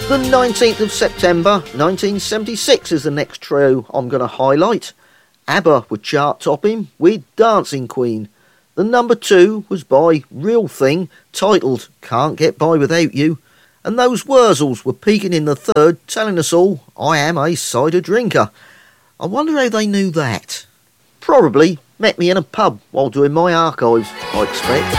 The 19th of September 1976 is the next trio I'm going to highlight. ABBA were chart-topping with Dancing Queen. The number 2 was by Real Thing, titled Can't Get By Without You. And those Wurzels were peaking in the third, telling us all, I am a cider drinker. I wonder how they knew that. Probably met me in a pub while doing my archives, I expect.